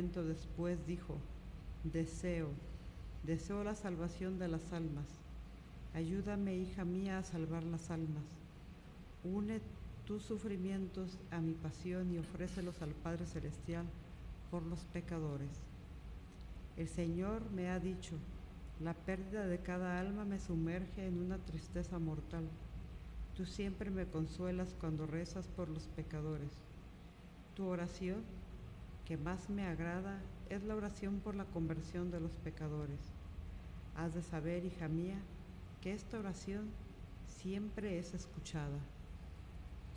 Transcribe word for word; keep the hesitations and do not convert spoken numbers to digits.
momento después dijo: Deseo, deseo la salvación de las almas. Ayúdame, hija mía, a salvar las almas. Une tus sufrimientos a mi pasión y ofrécelos al Padre Celestial por los pecadores. El Señor me ha dicho: la pérdida de cada alma me sumerge en una tristeza mortal. Tú siempre me consuelas cuando rezas por los pecadores. Tu oración, que más me agrada, es la oración por la conversión de los pecadores. Has de saber, hija mía, que esta oración siempre es escuchada.